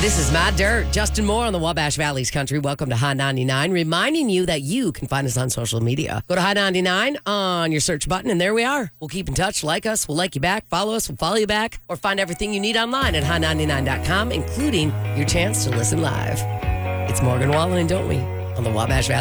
This is My Dirt. Justin Moore on the Wabash Valley's Country. Welcome to Hot 99, reminding you that you can find us on social media. Go to Hot 99 on your search button, and there we are. We'll keep in touch. Like us. We'll like you back. Follow us. We'll follow you back. Or find everything you need online at hot99.com, including your chance to listen live. It's Morgan Wallen, don't we? On the Wabash Valley